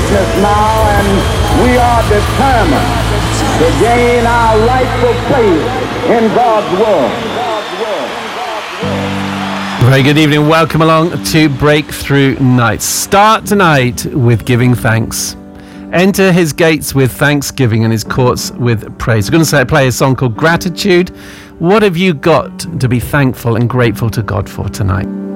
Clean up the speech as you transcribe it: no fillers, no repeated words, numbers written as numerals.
greatness now, and we are determined to gain our rightful place in God's world. Very good evening. Welcome along to Breakthrough Night. Start tonight with giving thanks. Enter his gates with thanksgiving and his courts with praise. We're going to play a song called Gratitude. What have you got to be thankful and grateful to God for tonight?